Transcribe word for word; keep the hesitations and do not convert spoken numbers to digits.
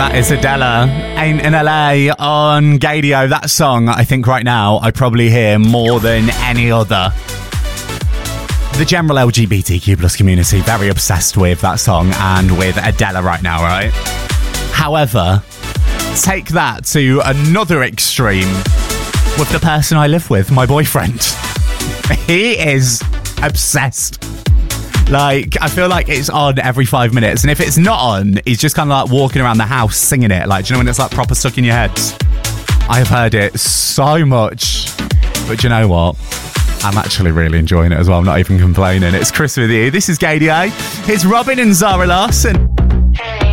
That is Adela, Ain't in L A on Gadio. That song, I think right now, I probably hear more than any other. The general L G B T Q plus community, very obsessed with that song and with Adela right now, right? However, take that to another extreme with the person I live with, my boyfriend. He is obsessed. Like, I feel like it's on every five minutes. And if it's not on, he's just kind of like walking around the house singing it. Like, do you know when it's like proper stuck in your head? I have heard it so much. But do you know what? I'm actually really enjoying it as well. I'm not even complaining. It's Chris with you. This is Gadio. It's Robin and Zara Larsson.